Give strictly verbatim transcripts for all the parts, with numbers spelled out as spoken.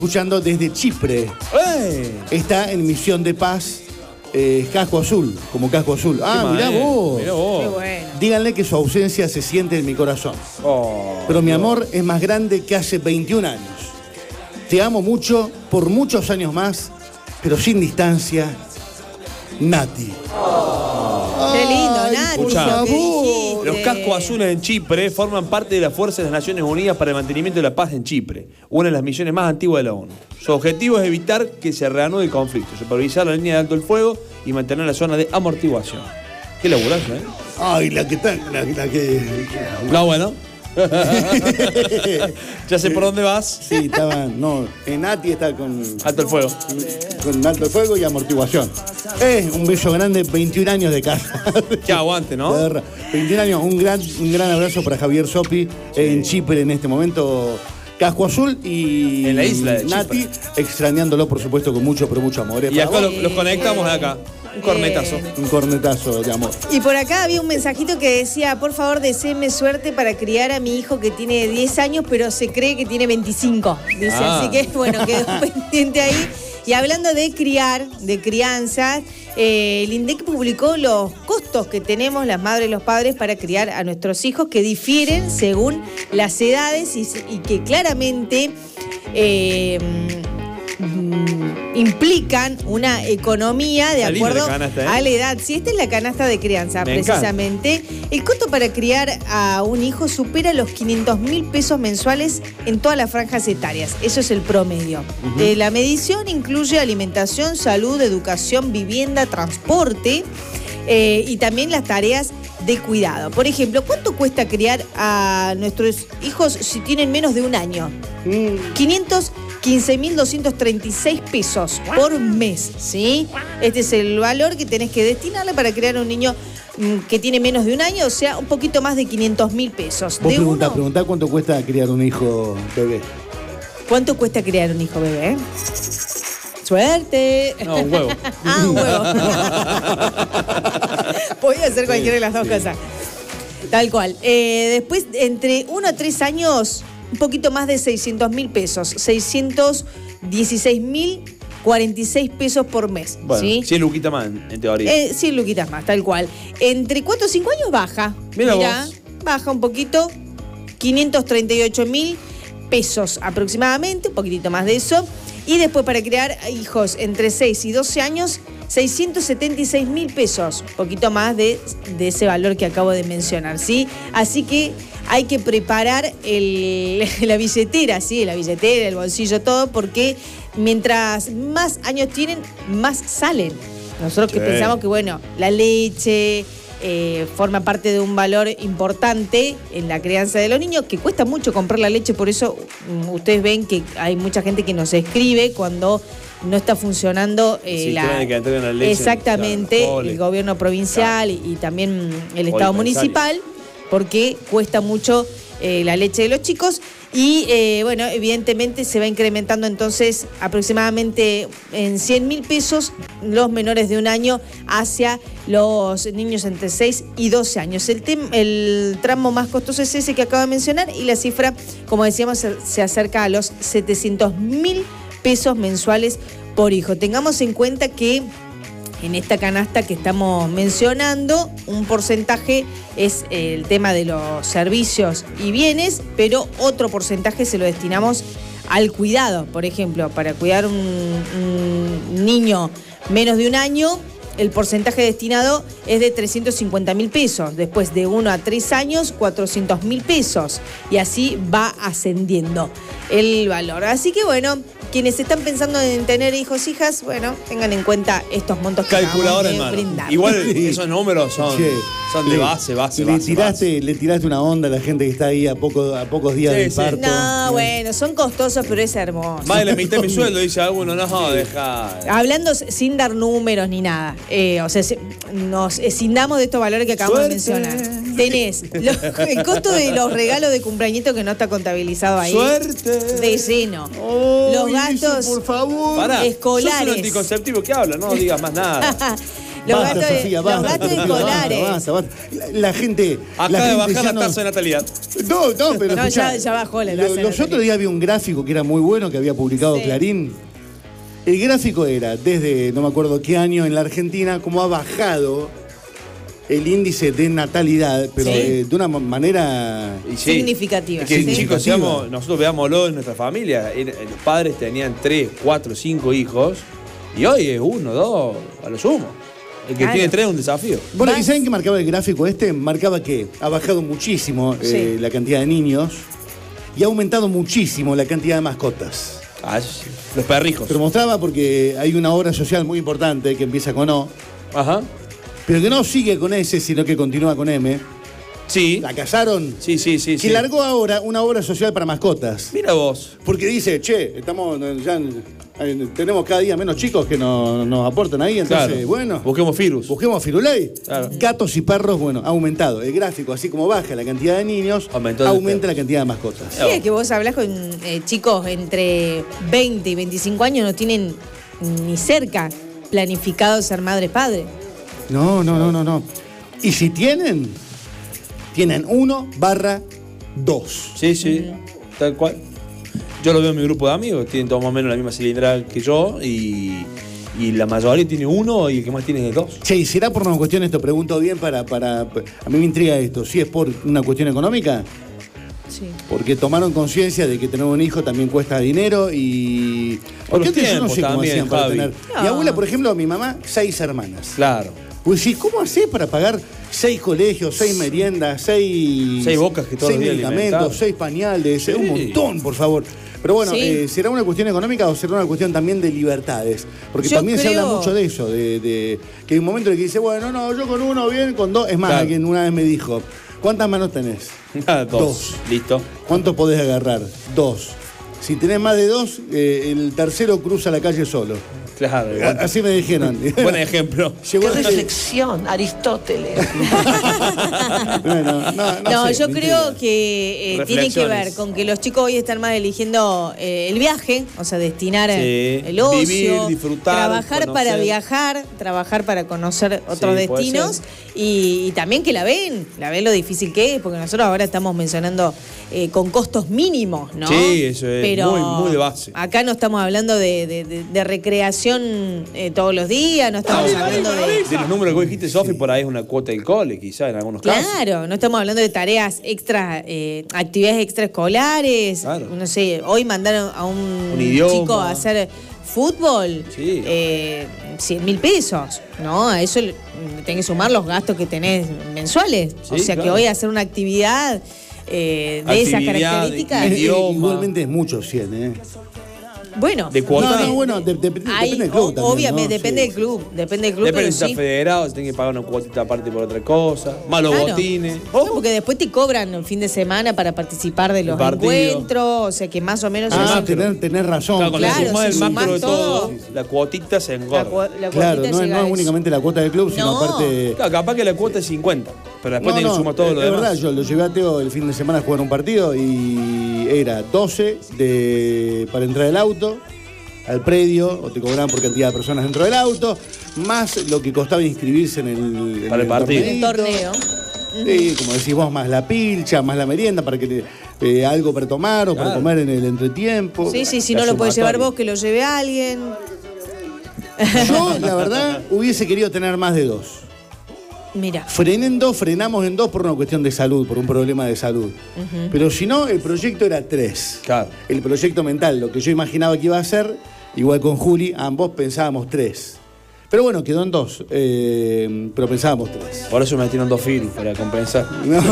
Escuchando desde Chipre. ¡Eh! Está en misión de paz, eh, casco azul, como casco azul. Ah, mirá vos. Mirá vos. Qué bueno. Díganle que su ausencia se siente en mi corazón. Oh, Pero mi amor es más grande que hace veintiún años. Te amo mucho, por muchos años más, pero sin distancia. Nati. Qué lindo, Ay, Nati. por lo que favor. dijiste. Los cascos azules en Chipre forman parte de las Fuerzas de las Naciones Unidas para el Mantenimiento de la Paz en Chipre, una de las misiones más antiguas de la ONU. Su objetivo es evitar que se reanude el conflicto, supervisar la línea de alto el fuego y mantener la zona de amortiguación. Qué laburazo, ¿eh? Ay, la que está. La, la que. No, bueno. Ya sé por dónde vas. Sí, estaba. No, en Nati está con. Alto el fuego. Con alto fuego y amortiguación. Eh, un beso grande, veintiún años de casa. Que aguante, ¿no? De verdad. veintiún años, un gran, un gran abrazo para Javier Sopi en Chipre en este momento. Casco azul y En la isla de Nati, extrañándolo por supuesto con mucho, pero mucho amor. Y acá los, los conectamos de acá. Un cornetazo. Un cornetazo de amor. Y por acá había un mensajito que decía, por favor, deséenme suerte para criar a mi hijo que tiene diez años, pero se cree que tiene veinticinco. Dice, Ah. así que, bueno, quedó pendiente ahí. Y hablando de criar, de crianza, eh, el INDEC publicó los costos que tenemos las madres y los padres para criar a nuestros hijos, que difieren según las edades y, y que claramente eh, mm, implican una economía de Está linda acuerdo la canasta, ¿eh? a la edad. Si esta es la canasta de crianza, Me precisamente, el costo para criar a un hijo supera los quinientos mil pesos mensuales en todas las franjas etarias. Eso es el promedio. Uh-huh. Eh, la medición incluye alimentación, salud, educación, vivienda, transporte eh, y también las tareas de cuidado. Por ejemplo, ¿cuánto cuesta criar a nuestros hijos si tienen menos de un año? Mm. quinientos quince mil doscientos treinta y seis pesos por mes, ¿sí? Este es el valor que tenés que destinarle para criar a un niño mm, que tiene menos de un año, o sea, un poquito más de quinientos mil pesos. Vos De preguntá, uno, preguntá cuánto cuesta criar un hijo bebé. ¿cuánto cuesta criar un hijo bebé? ¡Suerte! No, un huevo. Ah, un huevo. Podía hacer cualquiera de las dos sí. cosas. Tal cual. Eh, después, entre uno a tres años, un poquito más de seiscientos mil pesos. seiscientos dieciséis mil cuarenta y seis pesos por mes. Bueno, ¿sí? cien luquitas más, en teoría. Eh, cien luquitas más, tal cual. Entre cuatro o cinco años baja. Mira Mirá, vos. baja un poquito. quinientos treinta y ocho mil pesos aproximadamente, un poquitito más de eso. Y después para criar hijos entre seis y doce años, seiscientos setenta y seis mil pesos. Un poquito más de, de ese valor que acabo de mencionar, ¿sí? Así que hay que preparar el, la billetera, ¿sí? La billetera, el bolsillo, todo, porque mientras más años tienen, más salen. Nosotros que Sí. pensamos que, bueno, la leche eh, forma parte de un valor importante en la crianza de los niños, que cuesta mucho comprar la leche, por eso um, ustedes ven que hay mucha gente que nos escribe cuando no está funcionando eh, Sí, la... tienen que entrar en la leche, Exactamente, claro, cole. el gobierno provincial y, y también el Estado Cole municipal, porque cuesta mucho eh, la leche de los chicos. Y eh, bueno, evidentemente se va incrementando entonces aproximadamente en cien mil pesos los menores de un año hacia los niños entre seis y doce años. El, tem- el tramo más costoso es ese que acabo de mencionar y la cifra, como decíamos, se, se acerca a los setecientos mil pesos mensuales por hijo. Tengamos en cuenta que en esta canasta que estamos mencionando, un porcentaje es el tema de los servicios y bienes, pero otro porcentaje se lo destinamos al cuidado. Por ejemplo, para cuidar un, un niño menos de un año, el porcentaje destinado es de trescientos cincuenta mil pesos. Después de uno a tres años, cuatrocientos mil pesos. Y así va ascendiendo el valor. Así que bueno, quienes están pensando en tener hijos, hijas, bueno, tengan en cuenta estos montos que Calculadora en acabamos de mano. brindar. Igual esos números son, Che, son de le- base, base, le base, tiraste, base. Le tiraste una onda a la gente que está ahí a, poco, a pocos días Sí, del sí. parto. No, bueno, son costosos, pero es hermoso. Más de la mitad de mi sueldo, dice alguno. No, deja. Hablando sin dar números ni nada, eh, o sea, se- nos escindamos de estos valores que acabamos Suerte. de mencionar. Tenés lo- el costo de los regalos de cumpleañito que no está contabilizado ahí. Suerte. De lleno. Oh, Los eso, gastos por favor. Pará, escolares. sos un anticonceptivo que habla, no digas más nada. Los Basta, gastos, de- Sofía, los basta, gastos Sofía, escolares. basta, basta, basta. La, la gente. Acaba la de gente bajar ya la no- tasa de natalidad. No, no, pero No, escuchá, ya- ya bajó la lo- tasa de Los natalidad. otros días vi un gráfico que era muy bueno que había publicado Sí. Clarín. El gráfico era desde no me acuerdo qué año en la Argentina cómo ha bajado el índice de natalidad, pero Sí. eh, de una ma- manera. Y sí. Significativa. Es que, Sí. chicos, Significativa. seamos- nosotros veámoslo en nuestra familia. Era- Los padres tenían tres, cuatro, cinco hijos. Y hoy es uno, dos, a lo sumo. El que Claro. tiene tres es un desafío. Bueno, ¿y Más- saben qué marcaba el gráfico este? Marcaba que ha bajado muchísimo eh, Sí. la cantidad de niños y ha aumentado muchísimo la cantidad de mascotas. Ah, eso sí. Los perrijos. Pero mostraba porque hay una obra social muy importante que empieza con O, Ajá. pero que no sigue con S, sino que continúa con M. Sí. La casaron. Sí, sí, sí. Que sí. largó ahora una obra social para mascotas. Mira vos. Porque dice, che, estamos ya eh, tenemos cada día menos chicos que nos, nos aportan ahí, entonces, Claro. bueno, Busquemos virus. busquemos Firulei. Claro. Gatos y perros, bueno, ha aumentado. El gráfico, así como baja la cantidad de niños, Aumentó el aumenta perro. la cantidad de mascotas. Sí, es que vos hablas con eh, chicos entre veinte y veinticinco años, no tienen ni cerca planificado ser madre padre. No, no, no, no, no. Y si tienen, tienen uno barra dos. Sí, sí. Tal cual. Yo lo veo en mi grupo de amigos. Tienen todos más o menos la misma cilindrada que yo. Y, y la mayoría tiene uno y el que más tiene es dos. Che, ¿y será por una cuestión esto? Pregunto bien para, para... A mí me intriga esto. ¿Si es por una cuestión económica? Sí. Porque tomaron conciencia de que tener un hijo también cuesta dinero y... Por Porque los antes yo no tiempos sé cómo también, hacían para Javi. tener... Mi No. abuela, por ejemplo, mi mamá, seis hermanas. Claro. Pues sí, ¿cómo hacés para pagar seis colegios, seis meriendas, seis... Seis bocas que todos seis los días medicamentos, alimentar. seis pañales, Sí. un montón, por favor. Pero bueno, Sí. eh, ¿será una cuestión económica o será una cuestión también de libertades? Porque Yo también se habla creo- mucho de eso, de, de que hay un momento en el que dice, bueno, no, yo con uno bien, con dos. Es más, Claro. alguien una vez me dijo, ¿cuántas manos tenés? Nada, dos. Dos. Listo. ¿Cuánto podés agarrar? Dos. Si tenés más de dos, eh, el tercero cruza la calle solo. Claro. A- Así me dijeron. Buen ejemplo. Llegó ¡Qué el- reflexión, Aristóteles! Bueno, no, no, No, sé, yo mentira. creo que eh, tiene que Reflexiones. ver con que los chicos hoy están más eligiendo eh, el viaje, o sea, destinar Sí. el ocio, Vivir, disfrutar, trabajar conocer. para viajar, trabajar para conocer otros Sí, puede destinos ser. y, y también que la ven, la ven lo difícil que es, porque nosotros ahora estamos mencionando eh, con costos mínimos, ¿no? Sí, eso es Pero muy, muy de base. acá no estamos hablando de, de- de- de recreación eh, todos los días, no estamos hablando de... De los números que vos dijiste, Sofi, por ahí es una cuota del cole, quizá en algunos casos. Claro, no estamos hablando de tareas extra, eh, actividades extraescolares. Claro. No sé, hoy mandaron a un, Un idioma. chico a hacer fútbol, Sí. eh, cien mil pesos, ¿no? A eso le le tenés que sumar los gastos que tenés mensuales. Sí, o sea que claro. hoy hacer una actividad eh, de esas Actividad, características. de- Eh, eh, idioma. igualmente es mucho cien, ¿eh? Bueno, De cuota. No, no, bueno, de- de- depende hay- del club o- también, obviamente, ¿no? depende Sí. del club. Depende del club, Depende pero si está sí. federado, se tiene que pagar una cuotita aparte por otra cosa. Más los Claro. botines. No, porque después te cobran el fin de semana para participar de los partido. encuentros, o sea que más o menos... Ah, eso- tener, tener razón. Claro, con Claro, la suma si del sumás macro de todo. todo, la cuotita se la, engorda. cua- la Claro, cuotita no, es- llega no a es eso. únicamente la cuota del club, sino No. aparte... Claro, capaz que la cuota es cincuenta, pero después No, tiene que no, sumar todo es, lo es demás. verdad, yo lo llevé a Teo el fin de semana a jugar un partido y era doce de, para entrar al auto, al predio, o te cobraban por cantidad de personas dentro del auto, más lo que costaba inscribirse en el, en Para el partido. El torneito. torneo. Sí, como decís vos, más la pilcha, más la merienda, para que te- eh, algo para tomar o para Claro. comer en el entretiempo. Sí, sí, si La no lo puedes llevar sumatoria. vos, que lo lleve alguien. Yo, la verdad, hubiese querido tener más de dos. Mira, Frené en dos, frenamos en dos por una cuestión de salud, por un problema de salud. Pero si no, el proyecto era tres. Claro. El proyecto mental, lo que yo imaginaba que iba a ser, igual con Juli, ambos pensábamos tres. Pero bueno, quedó en dos, eh, pero pensábamos tres. Por eso me metieron dos filos para compensar. No.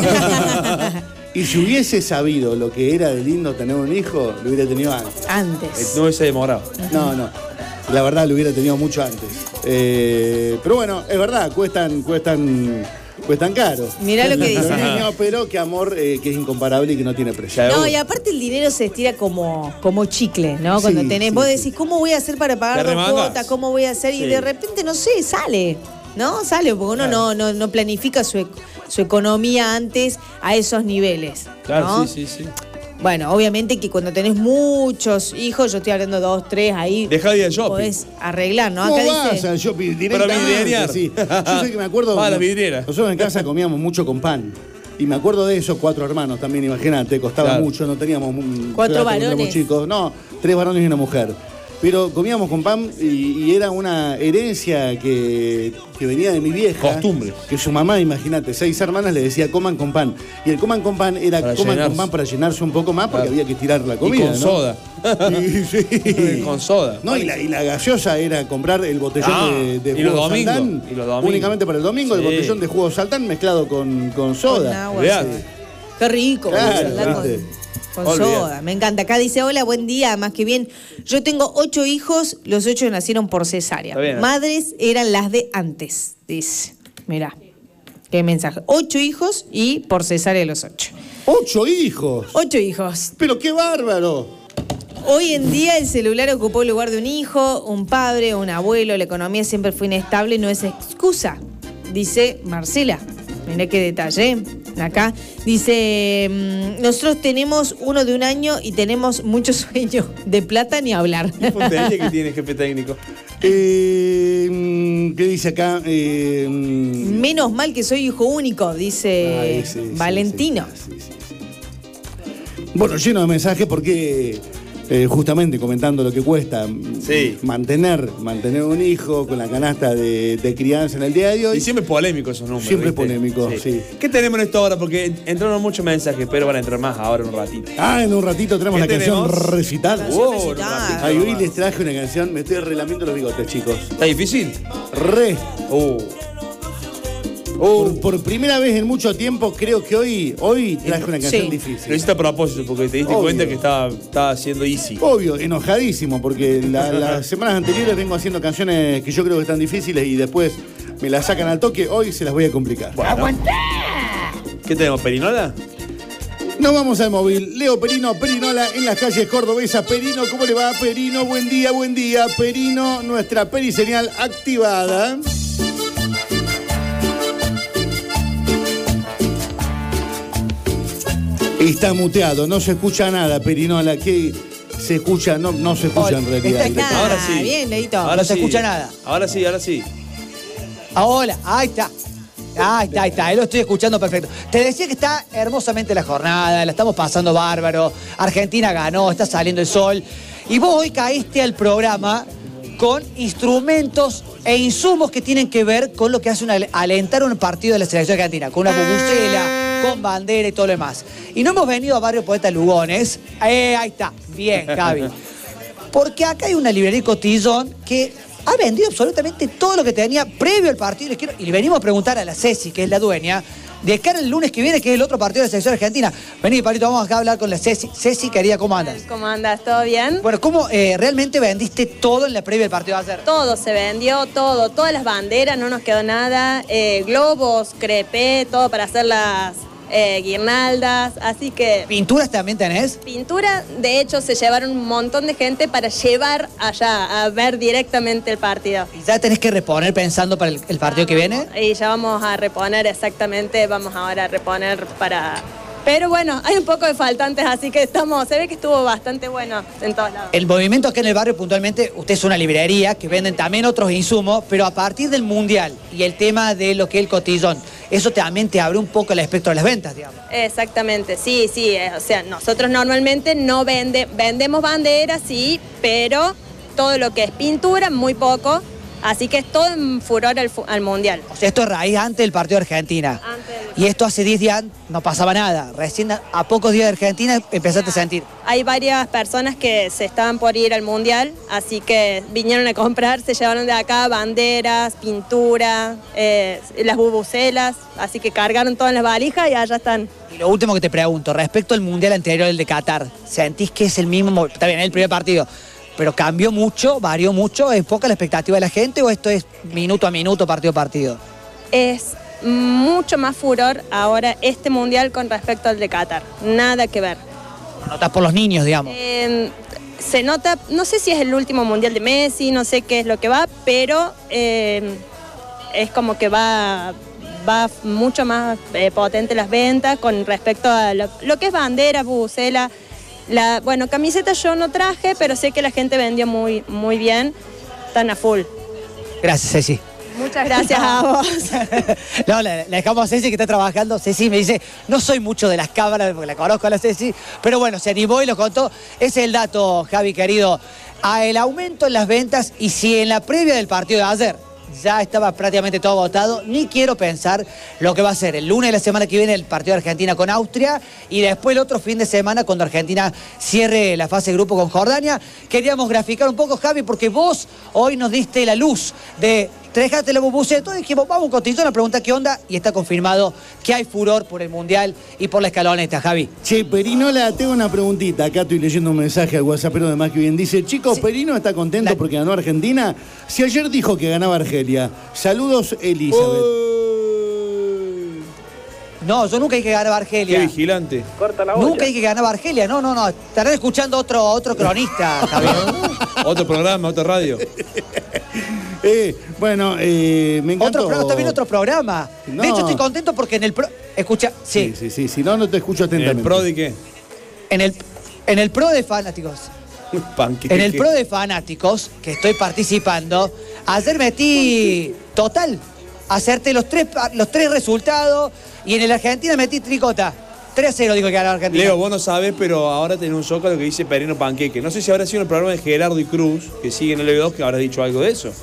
Y si hubiese sabido lo que era de lindo tener un hijo, lo hubiera tenido antes. antes. No hubiese demorado. No, no. La verdad lo hubiera tenido mucho antes. Eh, pero bueno, es verdad, cuestan, cuestan, cuestan caro. Mirá lo que dice. Los niños, pero que amor eh, que es incomparable y que no tiene precio. Ya. No, y aparte el dinero se estira como, como chicle, ¿no? Cuando Sí, tenés, sí, vos sí. decís, ¿cómo voy a hacer para pagar Te dos remangás. cuotas? ¿Cómo voy a hacer? Y Sí. de repente, no sé, sale, ¿no? Sale, porque uno no, no, no planifica su, e- su economía antes a esos niveles. Claro, ¿no? sí, sí, sí. Bueno, obviamente que cuando tenés muchos hijos, yo estoy hablando de dos, tres, ahí Dejá de ir al shopping. podés arreglar, ¿no? ¿Cómo Acá vas dice... al shopping Pero directamente? vidriear. Sí. Yo sé que me acuerdo... Va a la vidriera. Nosotros en casa comíamos mucho con pan. Y me acuerdo de esos cuatro hermanos también, imagínate, costaba Claro. mucho, no teníamos... un- Cuatro plata cuando éramos varones. chicos. No, tres varones y una mujer. Pero comíamos con pan y, y era una herencia que, que venía de mi vieja. Costumbres. Que su mamá, imagínate, seis hermanas le decía coman con pan. Y el coman con pan era Para coman llenarse. con pan para llenarse un poco más porque Claro. había que tirar la comida. Y con ¿no? soda. Sí, sí. Con soda. No, y la, y la gaseosa era comprar el botellón Ah, de, de y los jugo domingos, Saltán. y los domingos. Únicamente para el domingo, el Sí. botellón de jugo Saltán mezclado con, con soda. Con agua, Olvidate. sí. Qué rico, Claro, ¿verdad? con, ¿viste? con Olvidate. soda. Me encanta. Acá dice, hola, buen día, más que bien. Yo tengo ocho hijos, los ocho nacieron por cesárea. Está bien. Madres eran las de antes, dice. Mirá, qué mensaje. Ocho hijos y por cesárea los ocho. ¡Ocho hijos! Ocho hijos. ¡Pero qué bárbaro! Hoy en día el celular ocupó el lugar de un hijo, un padre, un abuelo. La economía siempre fue inestable, no es excusa, dice Marcela. Mirá qué detalle. Acá dice, mm, nosotros tenemos uno de un año y tenemos mucho sueño. De plata ni hablar. ¿Qué puntería que tiene, jefe técnico? Eh, mm, ¿Qué dice acá? Eh, mm, Menos mal que soy hijo único, dice ay, sí, sí, Valentino. sí, sí, sí, sí. Bueno, lleno de mensajes porque eh, justamente comentando lo que cuesta Sí. mantener, mantener un hijo con la canasta de, de crianza en el día de hoy. Y siempre polémico esos números. Siempre ¿viste? polémico, sí. ¿Qué tenemos en esta hora? Porque entraron muchos mensajes, pero van a entrar más ahora en un ratito. Ah, en un ratito tenemos la ¿Qué canción tenemos? Recital. Canción Wow, en un recital. ratito Ay, hoy nomás. les traje una canción, me estoy relamiendo los bigotes, chicos. ¿Está difícil? Re. Uh. Por, por primera vez en mucho tiempo, creo que hoy, hoy traje una canción Sí. Lo difícil. hiciste a propósito porque te diste Obvio. cuenta que estaba, estaba haciendo easy. Obvio, enojadísimo, porque la- las semanas anteriores vengo haciendo canciones que yo creo que están difíciles y después me las sacan al toque. Hoy se las voy a complicar. ¿Qué tenemos, Perinola? Nos vamos al móvil. Leo Perino, Perinola en las calles cordobesas. Perino, ¿cómo le va? Perino, buen día, buen día. Perino, nuestra periseñal activada. Está muteado, no se escucha nada, Perinola. ¿Qué se escucha? No, no se escucha en realidad. Está acá. Ahora sí. bien, Leito. Ahora No se sí. escucha nada. Ahora sí, ahora sí. Ahora, ahí está. Ahí está, ahí está, ahí lo estoy escuchando perfecto. Te decía que está hermosamente la jornada, la estamos pasando bárbaro. Argentina ganó, está saliendo el sol. Y vos hoy caíste al programa con instrumentos e insumos que tienen que ver con lo que hace una, alentar un partido de la selección argentina, con una bubucela, con bandera y todo lo demás. Y no hemos venido a Barrio Poeta Lugones. Eh, ahí está, bien, Javi. Porque acá hay una librería Cotillón que ha vendido absolutamente todo lo que tenía previo al partido. Les quiero- Y le venimos a preguntar a la Ceci, que es la dueña, de cara al lunes que viene, que es el otro partido de la selección argentina. Vení, Pablito, vamos acá a hablar con la Ceci. Ceci, querida, ¿cómo andas? ¿Cómo andas? ¿Todo bien? Bueno, ¿cómo eh, realmente vendiste todo en la previa del partido de ayer? Todo se vendió, todo, todas las banderas, no nos quedó nada, eh, globos, crepé, todo para hacer las eh, guirnaldas, así que ¿Pinturas también tenés? pintura, de hecho se llevaron un montón de gente para llevar allá, a ver directamente el partido. ¿Y ya tenés que reponer pensando para el, el partido que viene? Y ya vamos a reponer exactamente, vamos ahora a reponer para... Pero bueno, hay un poco de faltantes, así que estamos, se ve que estuvo bastante bueno en todos lados. El movimiento acá en el barrio puntualmente, usted es una librería que venden también otros insumos, pero a partir del Mundial y el tema de lo que es el cotillón, eso también te abre un poco el espectro de las ventas, digamos. Exactamente, sí, sí, eh, o sea, nosotros normalmente no vende, vendemos banderas, sí, pero todo lo que es pintura, muy poco, así que es todo en furor al, fu- al Mundial. O sea, esto es raíz antes del partido de Argentina. Antes del- Y esto hace diez días no pasaba nada. Recién a, a pocos días de Argentina empezaste a sentir. Hay varias personas que se estaban por ir al Mundial, así que vinieron a comprar, se llevaron de acá banderas, pintura, eh, las bubucelas, así que cargaron todo en las valijas y allá están. Y lo último que te pregunto, respecto al Mundial anterior, el de Qatar, ¿sentís que es el mismo? mo- Está bien, es el primer partido, pero cambió mucho, varió mucho. ¿Es poca la expectativa de la gente o esto es minuto a minuto, partido a partido? Es mucho más furor ahora este Mundial con respecto al de Qatar, nada que ver. Lo notas por los niños, digamos. Eh, se nota, no sé si es el último Mundial de Messi, no sé qué es lo que va, pero eh, es como que va, va mucho más eh, potente las ventas con respecto a lo, lo que es bandera, bubucela, La, bueno, camisetas yo no traje, pero sé que la gente vendió muy, muy bien. Están a full. Gracias, Ceci. Muchas gracias a vos. No, la, la dejamos a Ceci que está trabajando. Ceci me dice, no soy mucho de las cámaras porque la conozco a la Ceci, pero bueno, se animó y lo contó. Ese es el dato, Javi, querido. A el aumento en las ventas, y si en la previa del partido de ayer ya estaba prácticamente todo agotado, ni quiero pensar lo que va a ser el lunes de la semana que viene el partido de Argentina con Austria y después el otro fin de semana cuando Argentina cierre la fase de grupo con Jordania. Queríamos graficar un poco, Javi, porque vos hoy nos diste la luz de te dejaste la bubuceta, y dijimos, vamos con Tito, una pregunta qué onda, y está confirmado que hay furor por el Mundial y por la escaloneta, Javi. Che, Perinola, tengo una preguntita. Acá estoy leyendo un mensaje al WhatsApp, pero además que bien dice, chicos, sí. Perino está contento la... porque ganó Argentina. Si ayer dijo que ganaba Argelia. Saludos, Elizabeth. Uh... No, yo nunca dije que ganaba Argelia. Qué vigilante. Corta la olla. Nunca dije que ganaba Argelia. No, no, no. Estarán escuchando otro, otro cronista, Javier. Otro programa, otra radio. Eh, bueno, eh, me encantó. Otro, está bien otro programa. No. De hecho, estoy contento porque en el pro... Escucha, sí. Sí, sí, sí. Si no, no te escucho atentamente. ¿En el pro de qué? En el, en el pro de fanáticos. Panqueque. En el pro de fanáticos, que estoy participando, ayer metí total, hacerte los tres, los tres resultados, y en el Argentina metí tricota. tres a cero dijo que ganaba Argentina. Leo, vos no sabés, pero ahora tenés un zócalo que dice Perino Panqueque. No sé si habrá sido el programa de Gerardo y Cruz, que sigue en el L B dos, que habrá dicho algo de eso.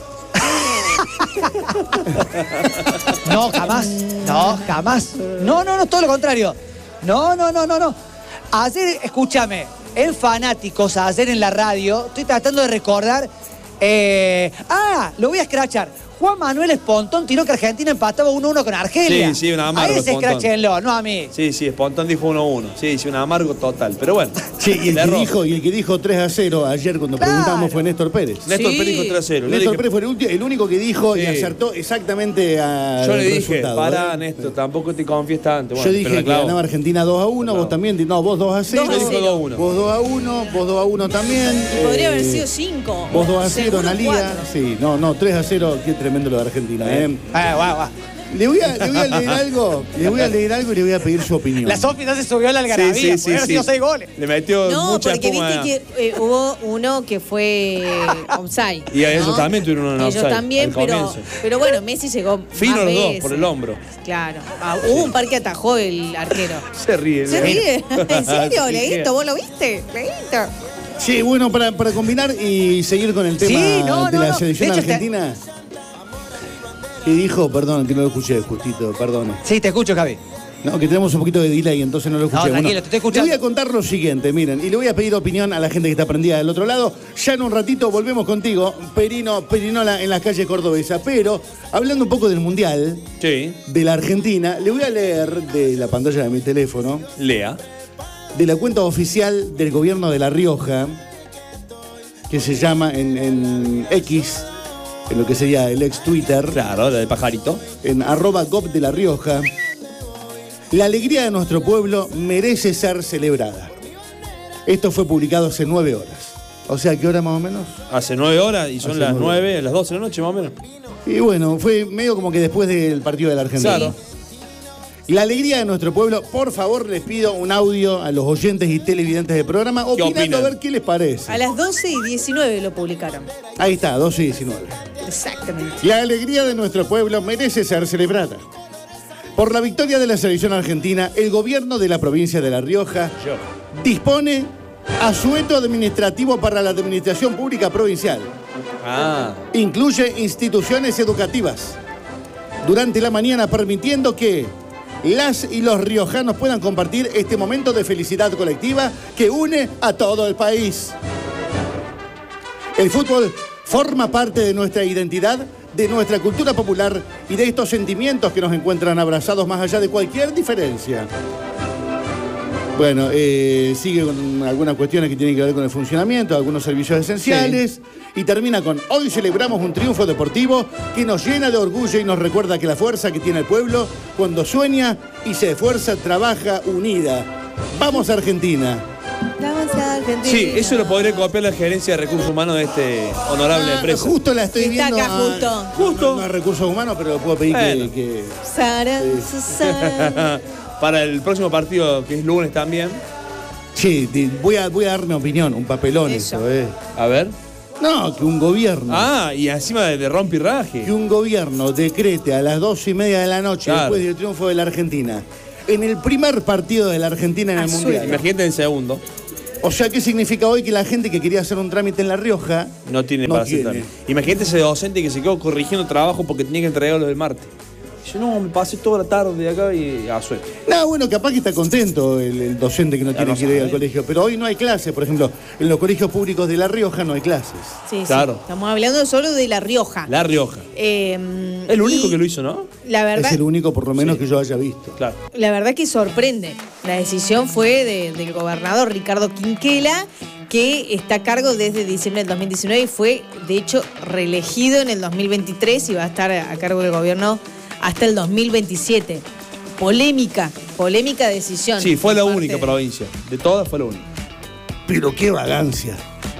No, jamás. No, jamás. No, no, no, todo lo contrario. No, no, no, no, no. Ayer, escúchame, en Fanáticos, ayer en la radio, estoy tratando de recordar. Eh, ah, lo voy a escrachar. Juan Manuel Espontón tiró que Argentina empataba uno a uno con Argelia. Sí, sí, un amargo. A ese escrachenlo, no a mí. Sí, sí, Espontón dijo uno a uno. Sí, sí, un amargo total. Pero bueno. Sí, y el, que dijo, y el que dijo tres a cero ayer cuando claro. preguntamos fue Néstor Pérez. Néstor sí. Pérez dijo tres a cero. Néstor dije... Pérez fue el, último, el único que dijo sí. y acertó exactamente a. Yo le dije, pará, ¿eh? Néstor, tampoco te confíes tanto. Bueno, yo dije que ganaba Argentina dos a uno, vos también. No, vos dos a cero. dos a cero. dos a uno. Vos dos a uno, vos dos a uno también. Y podría eh, haber sido cinco. Vos dos a cero, Analía. Sí, no, no, tres a cero, qué tremendo lo de Argentina. Eh. Ah, guau, guau. Le voy, a, le voy a leer algo, le voy a leer algo y le voy a pedir su opinión. La Sofi no se subió a la algarabía, sí, sí, sí, haber sí. sido seis goles. Le metió no, mucha porque espuma. viste que eh, hubo uno que fue offside. Y a ellos ¿no? también tuvieron uno en offside. Ellos también, pero, pero bueno, Messi llegó fino más los dos, veces. por el hombro. Claro. Ah, hubo un par que atajó el arquero. Se ríe. Se ríe. ¿En serio, Leito? ¿Vos lo viste? Leito. Sí, bueno, para, para combinar y seguir con el tema sí, no, de no, la no. selección de hecho, argentina. ¿Qué dijo? Perdón, que no lo escuché, justito, perdón. Sí, te escucho, Javi. No, que tenemos un poquito de delay, entonces no lo escuché. No, tranquilo, bueno, te estoy escuchando. Le voy a contar lo siguiente, miren, y le voy a pedir opinión a la gente que está prendida del otro lado. Ya en un ratito volvemos contigo, Perino, Perinola en las calles cordobesas. Pero, hablando un poco del Mundial, sí. de la Argentina, le voy a leer de la pantalla de mi teléfono. Lea. De la cuenta oficial del gobierno de La Rioja, que se llama en, en X, en lo que sería el ex Twitter. Claro, la del pajarito. En arroba gov de La Rioja. La alegría de nuestro pueblo merece ser celebrada. Esto fue publicado hace nueve horas. O sea, ¿qué hora más o menos? Hace nueve horas y son hace las nueve, nueve, las doce de la noche más o menos. Y bueno, fue medio como que después del partido de la Argentina. Claro. La alegría de nuestro pueblo, por favor, les pido un audio a los oyentes y televidentes del programa, opinando a ver qué les parece. A las doce y diecinueve lo publicaron. Ahí está, doce y diecinueve. Exactamente. La alegría de nuestro pueblo merece ser celebrada. Por la victoria de la selección argentina, el gobierno de la provincia de La Rioja Yo. dispone asueto administrativo para la administración pública provincial. Ah. Incluye instituciones educativas durante la mañana, permitiendo que las y los riojanos puedan compartir este momento de felicidad colectiva que une a todo el país. El fútbol forma parte de nuestra identidad, de nuestra cultura popular y de estos sentimientos que nos encuentran abrazados más allá de cualquier diferencia. Bueno, eh, sigue con algunas cuestiones que tienen que ver con el funcionamiento de algunos servicios esenciales, sí. Y termina con: hoy celebramos un triunfo deportivo que nos llena de orgullo y nos recuerda que la fuerza que tiene el pueblo cuando sueña y se esfuerza trabaja unida. ¡Vamos, Argentina! Vamos a Argentina. Sí, eso lo podría copiar la gerencia de recursos humanos de este honorable ah, empresa. Justo la estoy Está viendo. acá a, justo. Justo. No, no a recursos humanos, pero lo puedo pedir bueno. que... que Sara, sí. Susana. Para el próximo partido, que es lunes también, Sí, te- voy, a, voy a dar mi opinión, un papelón eso, Eso. eh. A ver. No, que un gobierno, Ah, y encima de, de rompirraje. que un gobierno decrete a las doce y media de la noche, Claro. después del triunfo de la Argentina, en el primer partido de la Argentina en el Azul. Mundial. Imagínate en segundo. O sea, ¿qué significa hoy que la gente que quería hacer un trámite en La Rioja No tiene no para tiene? aceptar. Imagínate ese docente que se quedó corrigiendo trabajo porque tenía que entregarlo del martes. Dice, no, me pasé toda la tarde de acá y a suerte. No, bueno, capaz que está contento el, el docente que no Ya tiene no que ir al sabe. colegio, pero hoy no hay clases. Por ejemplo, en los colegios públicos de La Rioja no hay clases. Sí, sí. Claro. Estamos hablando solo de La Rioja. La Rioja. Eh, El único y que lo hizo, ¿no? La verdad, Es el único, por lo menos, Sí. que yo haya visto. Claro. la verdad que sorprende. La decisión fue de- del gobernador Ricardo Quinquela, que está a cargo desde diciembre del dos mil diecinueve y fue, de hecho, reelegido en el dos mil veintitrés y va a estar a cargo del gobierno hasta el dos mil veintisiete. Polémica, polémica decisión. Sí, fue la por parte única de- provincia. De todas fue la única. Pero qué vagancia.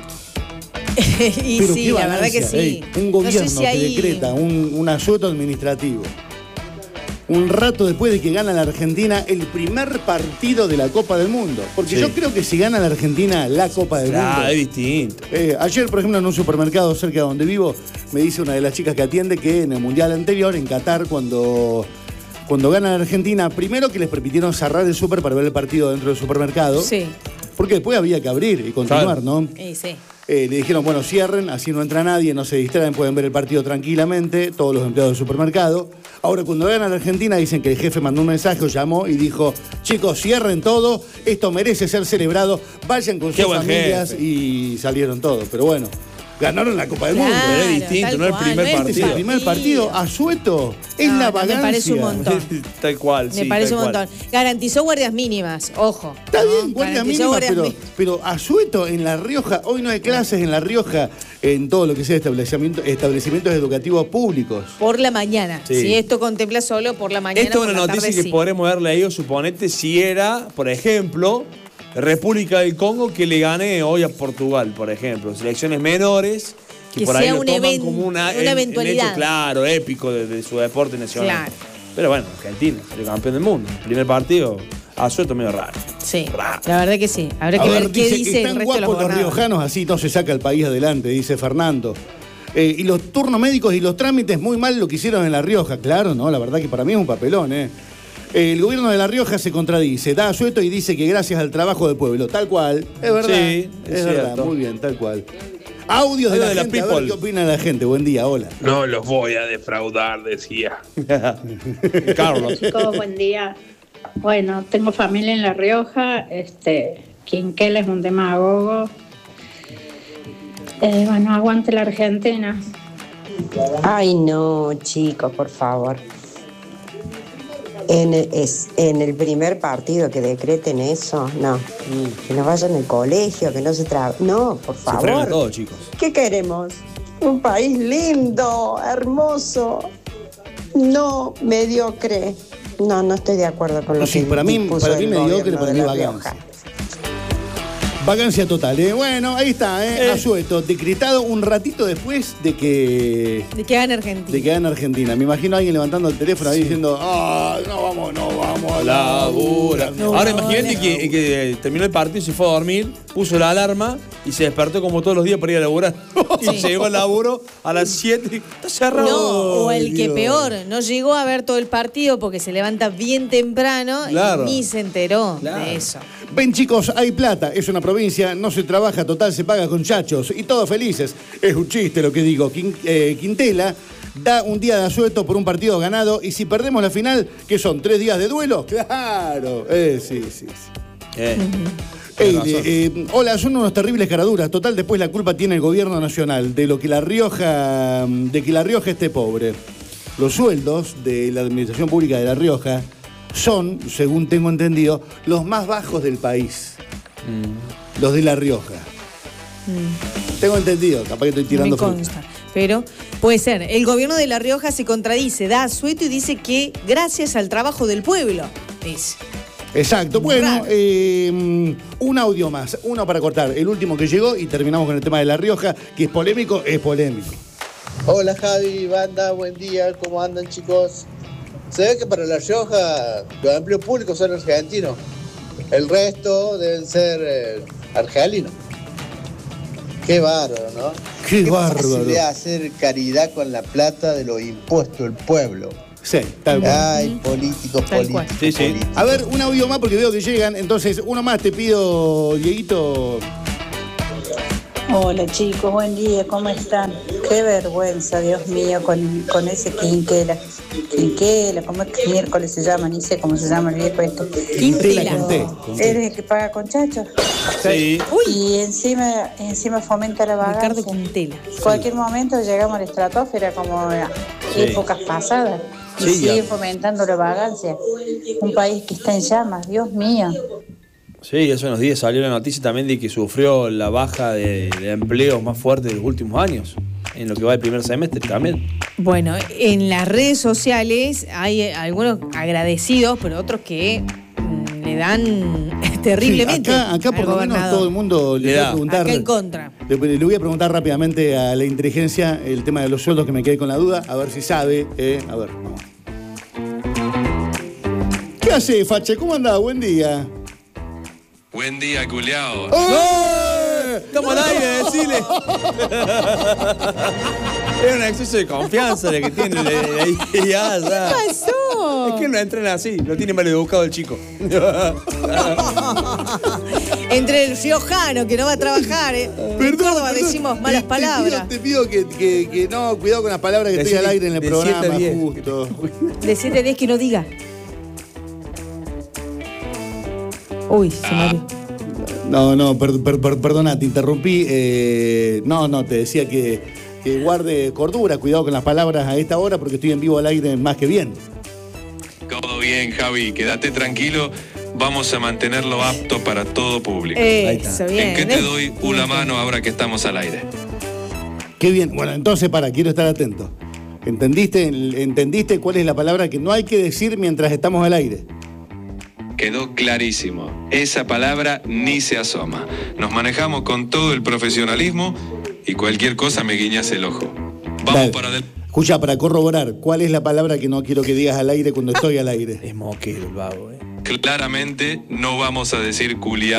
y Pero sí, qué la verdad que vagancia. sí. Ey, un No sé gobierno si que hay- decreta un, un asueto administrativo. Un rato después de que gana la Argentina el primer partido de la Copa del Mundo. Porque Sí. yo creo que si gana la Argentina la Copa del Ah, Mundo. es distinto. Eh, ayer, por ejemplo, en un supermercado cerca de donde vivo, me dice una de las chicas que atiende que en el Mundial anterior, en Qatar, cuando, cuando gana la Argentina, primero que les permitieron cerrar el súper para ver el partido dentro del supermercado. Sí, Porque después había que abrir y continuar, Claro. ¿no? y sí. Eh, le dijeron, bueno, cierren, así no entra nadie, no se distraen, pueden ver el partido tranquilamente, todos los empleados del supermercado. Ahora, cuando gana la Argentina, dicen que el jefe mandó un mensaje o llamó y dijo, chicos, cierren todo, esto merece ser celebrado, vayan con Qué sus buen familias, jefe. y salieron todos. Pero bueno, ganaron la Copa del Claro, Mundo. Pero es distinto, tal no el cual, primer no es Este es el partido. primer partido, Asueto, es No, la no, me vagancia. parece un montón. Tal cual, Me sí, parece un tal cual. montón. Garantizó guardias mínimas, ojo. Está ¿no? bien, guardia Garantizó mínima, guardias pero, mi- pero Asueto en La Rioja, hoy no hay clases en La Rioja, en todo lo que sea establecimiento, establecimientos educativos públicos. Por la mañana. Sí. Si esto contempla solo por la mañana. Esto es por una la noticia tarde, que sí. podremos haber leído, suponete, si era, por ejemplo, República del Congo que le gane hoy a Portugal, por ejemplo. Selecciones menores que, Que por ahí sea lo un toman even- como una, una en- en eventualidad. hecho claro, épico de, de su deporte nacional. Claro. Pero bueno, Argentina, el campeón del mundo. El primer partido, a suelto medio raro. Sí, Raro. la verdad que sí. Habrá A que ver, ver qué dice, dice el están resto de los guapos los gobernadores. riojanos, así no se saca el país adelante, dice Fernando. Eh, y los turnos médicos y los trámites, muy mal lo que hicieron en La Rioja. Claro, no, la verdad que para mí es un papelón, ¿eh? El gobierno de La Rioja se contradice, da asueto y dice que gracias al trabajo del pueblo. Tal cual, es verdad. Sí, es, es verdad, cierto. muy bien, tal cual. Audios de Audio la, de la gente, a ver people. qué opina la gente. Buen día, hola. No los voy a defraudar, decía. Carlos. Chicos, buen día. Bueno, tengo familia en La Rioja, este, Quinquela es un demagogo. Eh, bueno, aguante la Argentina. Ay, no, chicos, por favor. En el, es, en el primer partido que decreten eso, no. Que no vayan al colegio, que no se trabaje. No, por Se frena favor. todo, chicos. ¿Qué queremos? Un país lindo, hermoso, no mediocre. No, no estoy de acuerdo con lo Sí, que para mí, dispuso para mí el mediocre, gobierno para de mí La vagancia. Rioja. Vagancia total, ¿eh? Bueno, ahí está, ¿eh? Eh. Asueto, decretado un ratito después de que De que hagan Argentina. de que en Argentina. Me imagino a alguien levantando el teléfono ahí diciendo, ah, no vamos, no vamos a Labura. labura. No, Ahora no, imagínate no. que, que terminó el partido, se fue a dormir, puso la alarma y se despertó como todos los días para ir a laburar. Sí. Y llegó al laburo a las siete. Está cerrado. No, o el que Dios. peor, no llegó a ver todo el partido porque se levanta bien temprano Claro. y ni se enteró Claro. de eso. Ven chicos, hay plata, es una provincia, no se trabaja, total se paga con chachos y todos felices. Es un chiste lo que digo. Quin- eh, Quintela da un día de asueto por un partido ganado y si perdemos la final, ¿qué son? ¿Tres días de duelo? Claro, eh, sí, sí, sí. Eh, Ey, Tienes razón. eh, eh, hola, son unos terribles caraduras. Total, después la culpa tiene el gobierno nacional de lo que La Rioja, de que La Rioja esté pobre. Los sueldos de la administración pública de La Rioja son, según tengo entendido, los más bajos del país. Mm. Los de La Rioja. Tengo entendido, capaz que estoy tirando Me fruta. consta. Pero puede ser. El gobierno de La Rioja se contradice, da asueto y dice que gracias al trabajo del pueblo. Dice. Exacto. Bueno, Raro. eh, un audio más, uno para cortar. El último que llegó y terminamos con el tema de La Rioja, que es polémico, es polémico. Hola Javi, banda, buen día, ¿cómo andan chicos? Se ve que para La Rioja los empleos públicos son argentinos. El resto deben ser eh, argelinos. Qué bárbaro, ¿no? Qué, Qué bárbaro. fácil es hacer caridad con la plata de los impuestos del pueblo. Sí, tal cual. Ay, políticos, Tal cual. políticos, Sí, sí. políticos. A ver, un audio más porque veo que llegan. Entonces, uno más te pido, Dieguito. Hola chicos, buen día, ¿cómo están? Qué vergüenza, Dios mío, con, con ese quinquela. Quinquela, ¿cómo es que miércoles se llama? Ni sé cómo se llama el viejo esto. Quintela. Conté, conté. Eres el que paga con chachos. Sí. Y encima, encima fomenta la Ricardo vagancia. Quintela. En cualquier momento llegamos a la estratosfera como en Sí. épocas pasadas. Y Sí, ya. siguen fomentando la vagancia. Un país que está en llamas, Dios mío. Sí, hace unos días salió la noticia también de que sufrió la baja de, de empleos más fuerte de los últimos años, en lo que va del primer semestre también. Bueno, en las redes sociales hay algunos agradecidos, pero otros que mm, le dan terriblemente. Sí, acá, acá por al lo menos gobernador. todo el mundo le Le voy a da. preguntar. Acá en contra. Le, le voy a preguntar rápidamente a la inteligencia el tema de los sueldos, que me quedé con la duda, a ver si sabe. Eh, a ver, vamos. ¿Qué hace, Fache? ¿Cómo andás? Buen día. Buen día, culiao. ¡Eh! Estamos al aire, decile. Es un exceso de confianza el que tiene. le- le- le- ya, ya. ¿Qué pasó? Es que no entrena así, lo tiene mal educado el chico. Entre el riojano que no va a trabajar, ¿eh? En Córdoba perdón. decimos malas Te- palabras. Te pido, te pido que, que- que no, cuidado con las palabras que estoy Decile al aire en el de programa, siete a diez. justo. De siete a diez que no diga. Uy, se murió. No, no, per- per- per- perdona, te interrumpí. Eh, no, no, te decía que, que guarde cordura, cuidado con las palabras a esta hora porque estoy en vivo al aire más que bien. Todo bien, Javi, quédate tranquilo. Vamos a mantenerlo apto para todo público. Eso, bien. ¿En qué te ¿eh? doy una mano ahora que estamos al aire? Qué bien. Bueno, entonces, para, quiero estar atento. ¿Entendiste, ¿Entendiste cuál es la palabra que no hay que decir mientras estamos al aire? Quedó clarísimo. Esa palabra ni se asoma. Nos manejamos con todo el profesionalismo y cualquier cosa me guiñas el ojo. Vamos Dale. para adelante. Escucha, para corroborar, ¿cuál es la palabra que no quiero que digas al aire cuando estoy al aire? Es moquero el vago, eh. Claramente no vamos a decir culiao.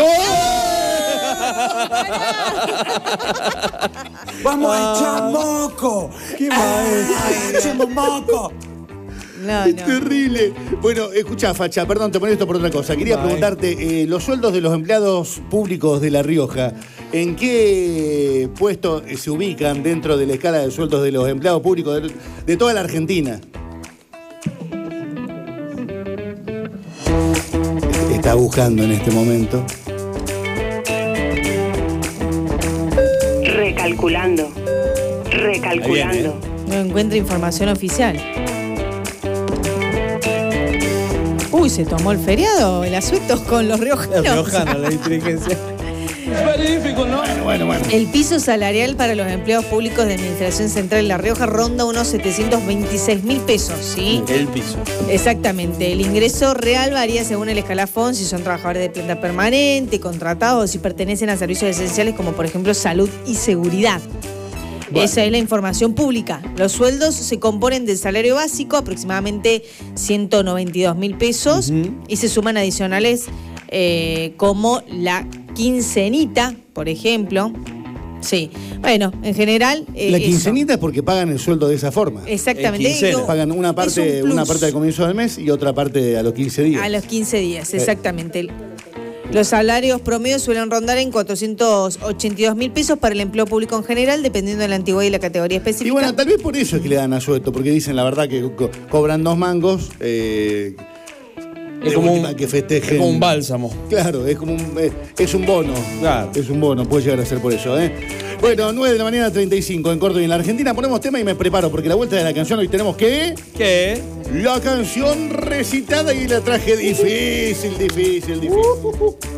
¡Vamos a echar moco! ¡Qué mal! ¡Echemos moco! No, Es no. terrible. Bueno, escucha, Facha, perdón, te pongo esto por otra cosa. Quería preguntarte, eh, los sueldos de los empleados públicos de La Rioja, ¿en qué puesto eh, se ubican dentro de la escala de sueldos de los empleados públicos de, de toda la Argentina? Está buscando en este momento. Recalculando. Recalculando. No encuentra información oficial. Uy, se tomó el feriado, el asueto con los riojanos. El riojano, la inteligencia. Magnífico, ¿no? Bueno, bueno, bueno. El piso salarial para los empleados públicos de Administración Central de La Rioja ronda unos setecientos veintiséis mil pesos, ¿sí? El piso. Exactamente. El ingreso real varía según el escalafón, si son trabajadores de planta permanente, contratados o si pertenecen a servicios esenciales como por ejemplo salud y seguridad. Bueno. Esa es la información pública. Los sueldos se componen del salario básico, aproximadamente ciento noventa y dos mil pesos, Ujú. y se suman adicionales eh, como la quincenita, por ejemplo. Sí. Bueno, en general. eh, La eso. quincenita es porque pagan el sueldo de esa forma. Exactamente. En quincena. No, Pagan una es parte, un una plus. parte al comienzo del mes y otra parte a los quince días. A los quince días, exactamente. Los salarios promedios suelen rondar en cuatrocientos ochenta y dos mil pesos para el empleo público en general, dependiendo de la antigüedad y la categoría específica. Y bueno, tal vez por eso es que le dan asueto, porque dicen la verdad que co- cobran dos mangos. Eh, Es de como última un- que festejen. Es como un bálsamo. Claro, es como un, eh, es un bono. Claro. Es un bono, puede llegar a ser por eso, ¿eh? Bueno, nueve de la mañana, treinta y cinco en Córdoba y en la Argentina. Ponemos tema y me preparo, porque la vuelta de la canción hoy tenemos que. ¿Qué? La canción recitada y la traje difícil, difícil, difícil.